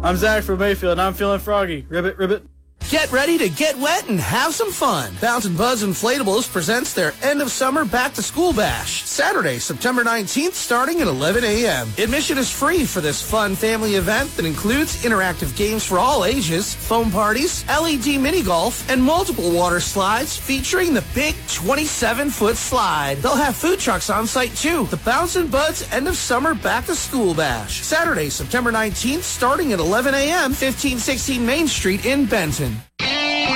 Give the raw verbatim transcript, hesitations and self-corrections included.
I'm Zach from Mayfield, and I'm feeling froggy. Ribbit, ribbit. Get ready to get wet and have some fun. Bounce and Buzz Inflatables presents their end of summer back to school bash. Saturday, September nineteenth, starting at eleven a.m. Admission is free for this fun family event that includes interactive games for all ages, foam parties, L E D mini golf, and multiple water slides featuring the big twenty-seven foot slide. They'll have food trucks on site too. The Bounce and Buzz end of summer back to school bash. Saturday, September nineteenth, starting at eleven a.m., fifteen sixteen Main Street in Benton.